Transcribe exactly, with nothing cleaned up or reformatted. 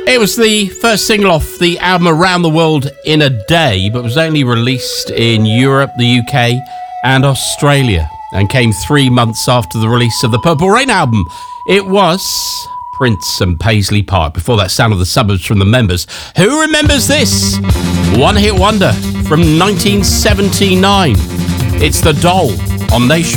It was the first single off the album Around the World in a Day, but was only released in Europe, the U K, and Australia, and came three months after the release of the Purple Rain album. It was Prince and Paisley Park. Before that, Sound of the Suburbs from the Members. Who remembers this? One hit wonder from nineteen seventy-nine. It's The Doll on Nation.